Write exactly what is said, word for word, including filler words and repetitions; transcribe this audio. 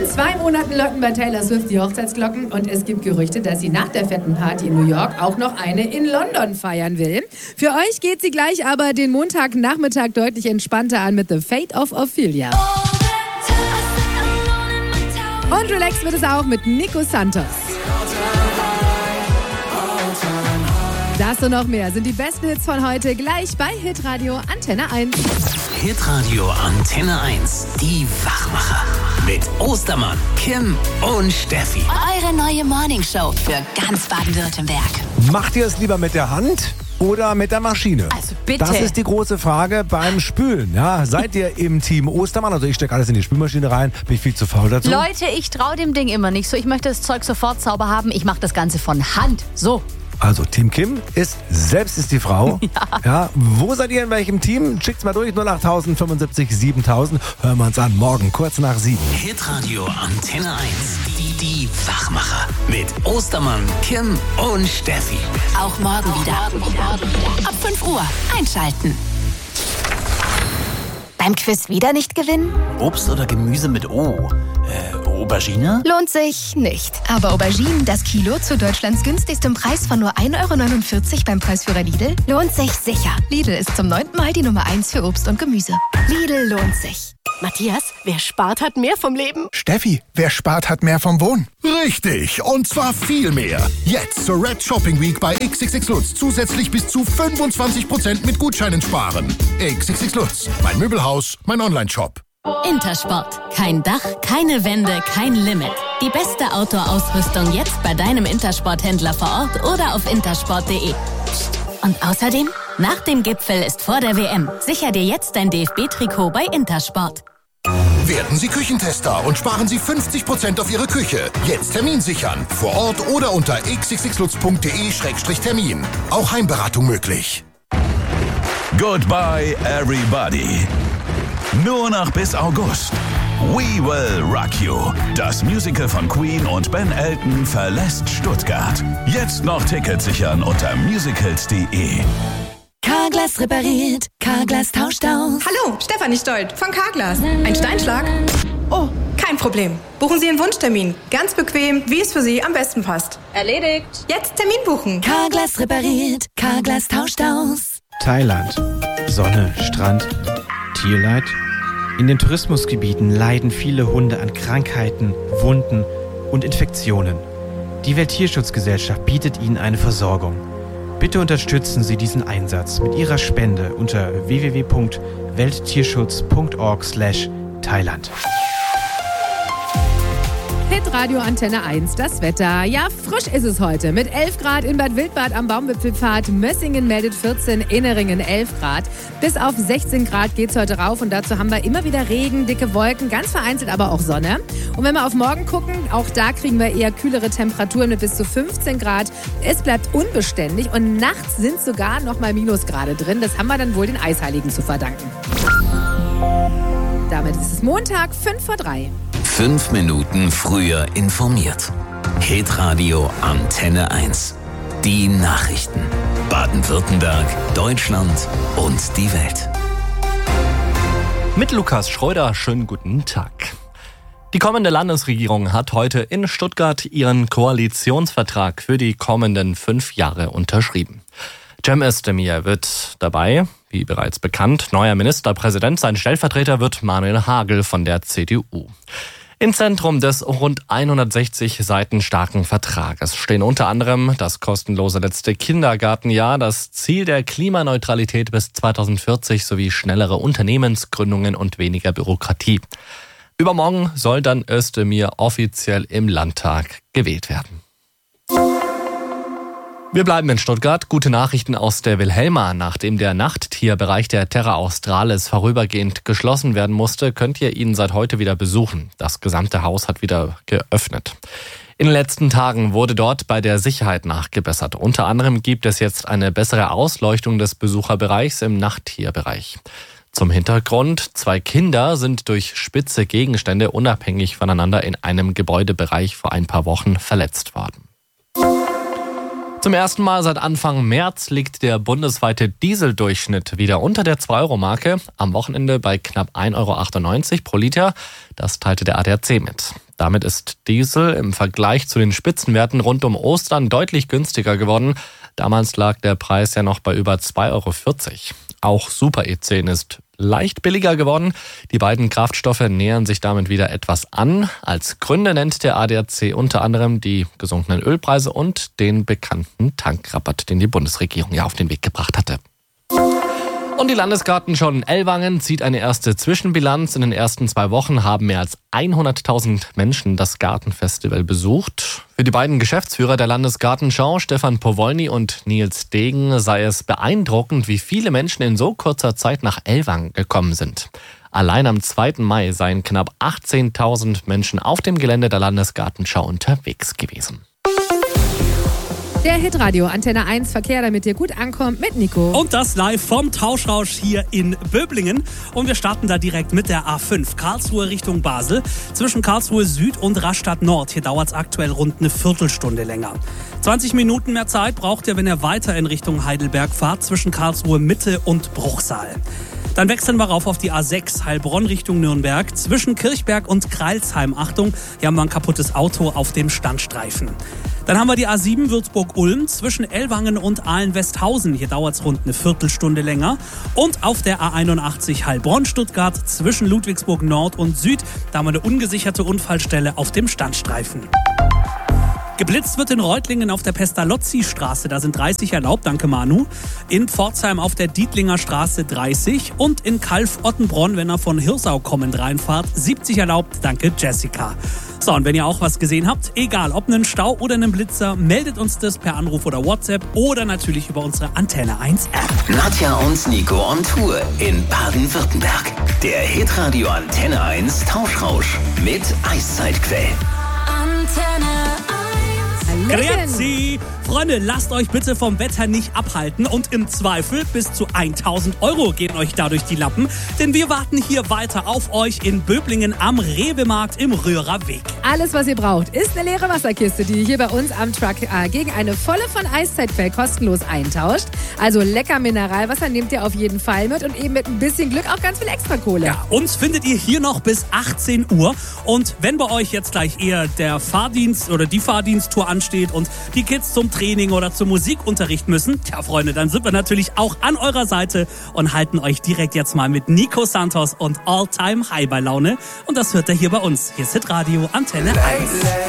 In zwei Monaten läuten bei Taylor Swift die Hochzeitsglocken und es gibt Gerüchte, dass sie nach der fetten Party in New York auch noch eine in London feiern will. Für euch geht sie gleich aber den Montagnachmittag deutlich entspannter an mit The Fate of Ophelia. Und relaxed wird es auch mit Nico Santos. Das und noch mehr sind die besten Hits von heute gleich bei Hitradio Antenne eins. Hitradio Antenne eins, die Wachmacher. Mit Ostermann, Kim und Steffi. Eure neue Morningshow für ganz Baden-Württemberg. Macht ihr es lieber mit der Hand oder mit der Maschine? Also bitte. Das ist die große Frage beim Spülen. Ja, seid ihr im Team Ostermann? Also ich stecke alles in die Spülmaschine rein. Bin ich viel zu faul dazu? Leute, ich traue dem Ding immer nicht so. Ich möchte das Zeug sofort sauber haben. Ich mache das Ganze von Hand. So. Also Team Kim ist, selbst ist die Frau. Ja. Ja, wo seid ihr in welchem Team? Schickt's mal durch, null acht fünfundsiebzig siebentausend. Hören wir uns an, morgen kurz nach sieben. Hitradio Antenne eins, die, die Wachmacher. Mit Ostermann, Kim und Steffi. Auch morgen wieder. Ab fünf Uhr einschalten. Beim Quiz wieder nicht gewinnen? Obst oder Gemüse mit O? Äh, Aubergine? Lohnt sich nicht. Aber Auberginen, das Kilo zu Deutschlands günstigstem Preis von nur ein Euro neunundvierzig beim Preisführer Lidl, lohnt sich sicher. Lidl ist zum neunten Mal die Nummer eins für Obst und Gemüse. Lidl lohnt sich. Matthias, wer spart, hat mehr vom Leben. Steffi, wer spart, hat mehr vom Wohnen. Richtig, und zwar viel mehr. Jetzt zur Red Shopping Week bei X X X Lutz zusätzlich bis zu fünfundzwanzig Prozent mit Gutscheinen sparen. X X X Lutz, mein Möbelhaus, mein Online-Shop. Intersport. Kein Dach, keine Wände, kein Limit. Die beste Outdoor-Ausrüstung jetzt bei deinem Intersport-Händler vor Ort oder auf intersport punkt de. Und außerdem, nach dem Gipfel ist vor der W M. Sicher dir jetzt dein D F B-Trikot bei Intersport. Werden Sie Küchentester und sparen Sie fünfzig Prozent auf Ihre Küche. Jetzt Termin sichern. Vor Ort oder unter x x x lutz punkt de Schrägstrich Termin. Auch Heimberatung möglich. Goodbye, everybody. Nur noch bis August. We Will Rock You. Das Musical von Queen und Ben Elton verlässt Stuttgart. Jetzt noch Tickets sichern unter musicals punkt de. Carglass repariert, Carglass tauscht aus. Hallo, Stefanie Stolt von Carglass. Ein Steinschlag? Oh, kein Problem. Buchen Sie einen Wunschtermin. Ganz bequem, wie es für Sie am besten passt. Erledigt. Jetzt Termin buchen. Carglass repariert, Carglass tauscht aus. Thailand. Sonne, Strand, Tierleid. In den Tourismusgebieten leiden viele Hunde an Krankheiten, Wunden und Infektionen. Die Welttierschutzgesellschaft bietet ihnen eine Versorgung. Bitte unterstützen Sie diesen Einsatz mit Ihrer Spende unter w w w punkt welttierschutz punkt org slash Thailand. Hitradio Antenne eins, das Wetter. Ja, frisch ist es heute. Mit elf Grad in Bad Wildbad am Baumwipfelpfad. Mössingen meldet vierzehn, Inneringen elf Grad. Bis auf sechzehn Grad geht's heute rauf und dazu haben wir immer wieder Regen, dicke Wolken, ganz vereinzelt aber auch Sonne. Und wenn wir auf morgen gucken, auch da kriegen wir eher kühlere Temperaturen mit bis zu fünfzehn Grad. Es bleibt unbeständig und nachts sind sogar noch mal Minusgrade drin. Das haben wir dann wohl den Eisheiligen zu verdanken. Damit ist es Montag, fünf vor drei. Fünf Minuten früher informiert. Hitradio Antenne eins. Die Nachrichten. Baden-Württemberg, Deutschland und die Welt. Mit Lukas Schröder, schönen guten Tag. Die kommende Landesregierung hat heute in Stuttgart ihren Koalitionsvertrag für die kommenden fünf Jahre unterschrieben. Cem Özdemir wird dabei, wie bereits bekannt, neuer Ministerpräsident. Sein Stellvertreter wird Manuel Hagel von der C D U. Im Zentrum des rund hundertsechzig Seiten starken Vertrages stehen unter anderem das kostenlose letzte Kindergartenjahr, das Ziel der Klimaneutralität bis zweitausendvierzig sowie schnellere Unternehmensgründungen und weniger Bürokratie. Übermorgen soll dann Özdemir offiziell im Landtag gewählt werden. Wir bleiben in Stuttgart. Gute Nachrichten aus der Wilhelma. Nachdem der Nachttierbereich der Terra Australis vorübergehend geschlossen werden musste, könnt ihr ihn seit heute wieder besuchen. Das gesamte Haus hat wieder geöffnet. In den letzten Tagen wurde dort bei der Sicherheit nachgebessert. Unter anderem gibt es jetzt eine bessere Ausleuchtung des Besucherbereichs im Nachttierbereich. Zum Hintergrund, zwei Kinder sind durch spitze Gegenstände unabhängig voneinander in einem Gebäudebereich vor ein paar Wochen verletzt worden. Zum ersten Mal seit Anfang März liegt der bundesweite Dieseldurchschnitt wieder unter der zwei Euro Marke. Am Wochenende bei knapp ein Euro achtundneunzig pro Liter. Das teilte der A D A C mit. Damit ist Diesel im Vergleich zu den Spitzenwerten rund um Ostern deutlich günstiger geworden. Damals lag der Preis ja noch bei über zwei Euro vierzig. Auch Super E zehn ist leicht billiger geworden. Die beiden Kraftstoffe nähern sich damit wieder etwas an. Als Gründe nennt der A D A C unter anderem die gesunkenen Ölpreise und den bekannten Tankrabatt, den die Bundesregierung ja auf den Weg gebracht hatte. Und die Landesgartenschau in Ellwangen zieht eine erste Zwischenbilanz. In den ersten zwei Wochen haben mehr als hunderttausend Menschen das Gartenfestival besucht. Für die beiden Geschäftsführer der Landesgartenschau, Stefan Powolny und Nils Degen, sei es beeindruckend, wie viele Menschen in so kurzer Zeit nach Ellwangen gekommen sind. Allein am zweiten Mai seien knapp achtzehntausend Menschen auf dem Gelände der Landesgartenschau unterwegs gewesen. Der Hitradio Antenne eins Verkehr, damit ihr gut ankommt, mit Nico. Und das live vom Tauschrausch hier in Böblingen. Und wir starten da direkt mit der A fünf, Karlsruhe Richtung Basel. Zwischen Karlsruhe Süd und Rastatt Nord. Hier dauert es aktuell rund eine Viertelstunde länger. zwanzig Minuten mehr Zeit braucht ihr, wenn ihr weiter in Richtung Heidelberg fahrt, zwischen Karlsruhe Mitte und Bruchsal. Dann wechseln wir rauf auf die A sechs, Heilbronn Richtung Nürnberg. Zwischen Kirchberg und Kreilsheim, Achtung, hier haben wir ein kaputtes Auto auf dem Standstreifen. Dann haben wir die A sieben Würzburg-Ulm zwischen Ellwangen und Aalen-Westhausen. Hier dauert es rund eine Viertelstunde länger. Und auf der A einundachtzig Heilbronn-Stuttgart zwischen Ludwigsburg Nord und Süd. Da haben wir eine ungesicherte Unfallstelle auf dem Standstreifen. Geblitzt wird in Reutlingen auf der Pestalozzi-Straße, da sind dreißig erlaubt, danke Manu. In Pforzheim auf der Dietlinger Straße dreißig und in Kalf-Ottenbronn, wenn ihr von Hirsau kommend reinfahrt, siebzig erlaubt, danke Jessica. So, und wenn ihr auch was gesehen habt, egal ob einen Stau oder einen Blitzer, meldet uns das per Anruf oder WhatsApp oder natürlich über unsere Antenne eins App. Nadja und Nico on Tour in Baden-Württemberg. Der Hitradio Antenne eins Tauschrausch mit Eiszeitquell. Antenne Grüezi! Freunde, lasst euch bitte vom Wetter nicht abhalten und im Zweifel bis zu tausend Euro gehen euch dadurch die Lappen, denn wir warten hier weiter auf euch in Böblingen am Rewe-Markt im Röhrer Weg. Alles, was ihr braucht, ist eine leere Wasserkiste, die ihr hier bei uns am Truck äh, gegen eine volle von Eiszeitquell kostenlos eintauscht. Also lecker Mineralwasser nehmt ihr auf jeden Fall mit und eben mit ein bisschen Glück auch ganz viel Extrakohle. Ja, uns findet ihr hier noch bis achtzehn Uhr und wenn bei euch jetzt gleich eher der Fahrdienst oder die Fahrdiensttour ansteht und die Kids zum Training oder zum Musikunterricht müssen, tja Freunde, dann sind wir natürlich auch an eurer Seite und halten euch direkt jetzt mal mit Nico Santos und All Time High bei Laune. Und das hört ihr hier bei uns. Hier ist Hitradio Antenne eins.